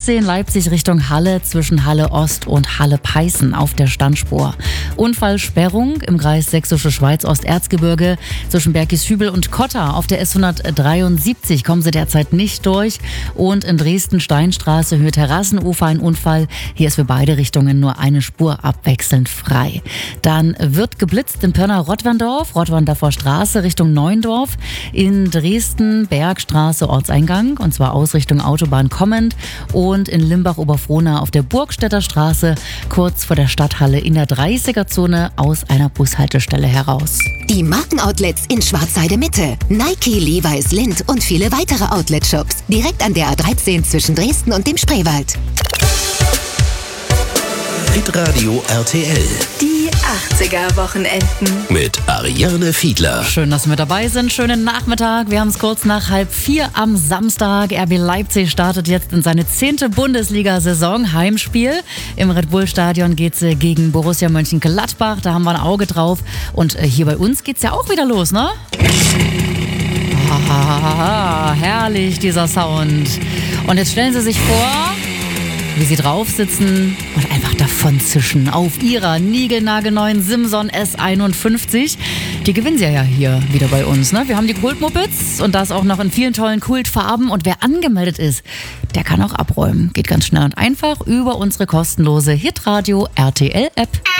A13 Leipzig Richtung Halle zwischen Halle Ost und Halle Peißen auf der Standspur. Unfallsperrung im Kreis Sächsische Schweiz Osterzgebirge zwischen Bergisch-Hübel und Kotter auf der S173 kommen Sie derzeit nicht durch. Und in Dresden Steinstraße Höhe Terrassenufer ein Unfall. Hier ist für beide Richtungen nur eine Spur abwechselnd frei. Dann wird geblitzt in Pirna-Rottwandorf, Rottwandorfer Straße Richtung Neuendorf. In Dresden Bergstraße Ortseingang und zwar Ausrichtung Autobahn kommend. Und in Limbach-Oberfrohna auf der Burgstädter Straße kurz vor der Stadthalle in der 30er-Zone aus einer Bushaltestelle heraus. Die Markenoutlets in Schwarzheide Mitte. Nike, Levi's, Lindt und viele weitere Outlet-Shops. Direkt an der A13 zwischen Dresden und dem Spreewald. Hitradio RTL. Die 80er-Wochenenden. Mit Ariane Fiedler. Schön, dass Sie mit dabei sind. Schönen Nachmittag. Wir haben es kurz nach 3:30 am Samstag. RB Leipzig startet jetzt in seine 10. Bundesliga-Saison. Heimspiel. Im Red Bull-Stadion geht es gegen Borussia Mönchengladbach. Da haben wir ein Auge drauf. Und hier bei uns geht's ja auch wieder los, ne? Ah, herrlich, dieser Sound. Und jetzt stellen Sie sich vor, wie Sie drauf sitzen und einfach davon zischen auf Ihrer niegelnagelneuen Simson S51. Die gewinnen Sie ja hier wieder bei uns, ne? Wir haben die Kultmopeds und das auch noch in vielen tollen Kultfarben. Und wer angemeldet ist, der kann auch abräumen. Geht ganz schnell und einfach über unsere kostenlose Hitradio RTL App.